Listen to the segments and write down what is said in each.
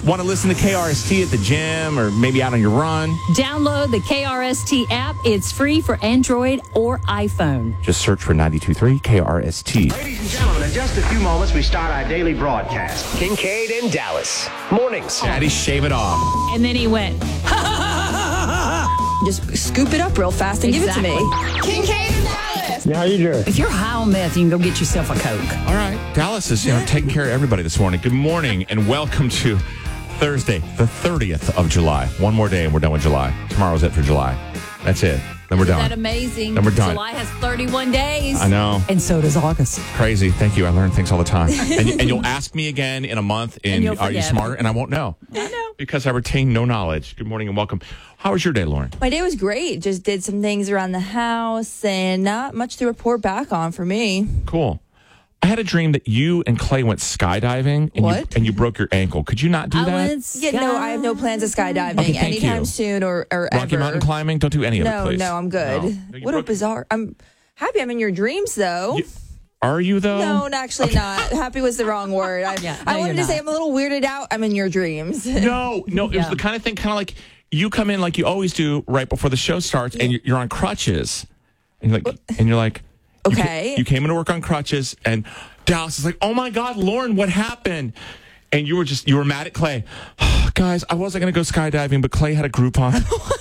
Want to listen to KRST at the gym or maybe out on your run? Download the KRST app. It's free for Android or iPhone. Just search for 92.3 KRST. Ladies and gentlemen, in just a few moments, we start our daily broadcast. Kincaid and Dallas. Mornings. Daddy, shave it off. And then he went, Just scoop it up real fast and give it to me. Kincaid and Dallas. Yeah, how you doing? if you're high on meth, you can go get yourself a Coke. All right. Dallas is taking care of everybody this morning. Good morning and welcome to Thursday, the 30th of July. One more day and we're done with July. Tomorrow's it for July. That's it. Then we're Isn't done. that amazing? Then we're done. July has 31 days. I know. And so does August. Crazy. Thank you. I learn things all the time. And you'll ask me again in a month, And you'll are you forget. smarter? And I won't know. I know. Because I retain no knowledge. Good morning and welcome. How was your day, Lauren? My day was great. Just did some things around the house and not much to report back on for me. Cool. I had a dream that you and Clay went skydiving and What? you broke your ankle. Could you not do that? Yeah, no, I have no plans of skydiving Okay, thank anytime you. soon or Rocky ever. Mountain climbing? Don't do any of it, No, please. no, I'm good. No. You What a broke- bizarre. I'm happy I'm in your dreams, though. Are you, though? No, actually not. Happy was the wrong word. I no, wanted you're to say not. I'm a little weirded out. I'm in your dreams. No. It was Yeah. the kind of thing, kind of like you come in like you always do right before the show starts and you're on crutches. And you're like, Okay. You came into work on crutches and Dallas is like, oh my God, Lauren, what happened? And you were mad at Clay. Guys, I wasn't going to go skydiving, but Clay had a Groupon.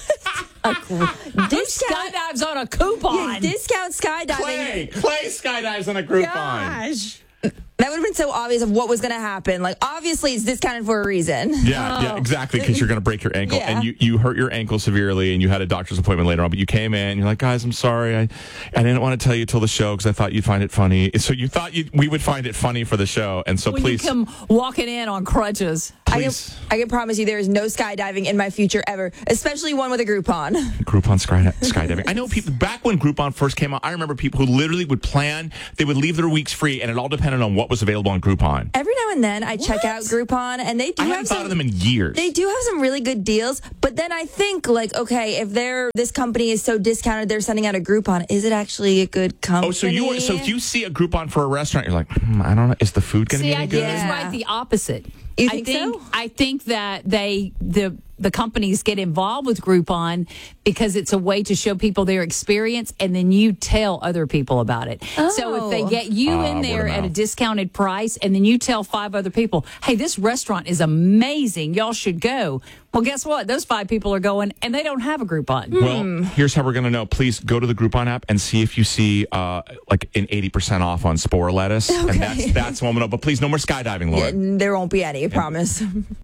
Who skydives on a coupon? Yeah, discount skydiving. Clay skydives on a Groupon. Gosh. That would have been so obvious of what was going to happen. Like, obviously, it's discounted for a reason. Yeah, exactly, because you're going to break your ankle. Yeah. And you hurt your ankle severely, and you had a doctor's appointment later on, but you came in, and you're like, guys, I'm sorry. I didn't want to tell you till the show because I thought you'd find it funny. So you thought we would find it funny for the show, and so When please. you come walking in on crutches. I please. can promise you there is no skydiving in my future ever, especially one with a Groupon. Groupon skydiving. I know people, back when Groupon first came out, I remember people who literally would plan, they would leave their weeks free, and it all depended on what was available on Groupon. Every now and then I check out Groupon, and they do I have haven't thought some. of them in years. They do have some really good deals, but then I think, like, okay, if this company is so discounted, they're sending out a Groupon. Is it actually a good company? Oh, so if you see a Groupon for a restaurant, you're like, I don't know, is the food going to See, be I any think good? it's right the opposite. You think so? I think that the companies get involved with Groupon because it's a way to show people their experience, and then you tell other people about it. So if they get you in there word of at a mouth. discounted price, and then you tell 5 other people, hey, this restaurant is amazing, y'all should go. Well, guess what? Those 5 people are going, and they don't have a Groupon. Well, here's how we're going to know. Please go to the Groupon app and see if you see like an 80% off on spore lettuce. Okay. And that's one we'll know. But please, no more skydiving, Lauren. Yeah, there won't be any, I promise.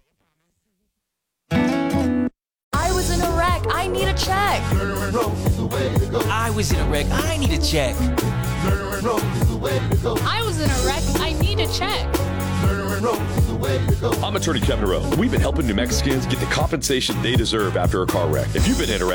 I was in a wreck. I need a check. I was in a wreck. I need a check. I was in a wreck. I need a check. I'm attorney Kevin Rowe. We've been helping New Mexicans get the compensation they deserve after a car wreck. If you've been in a wreck,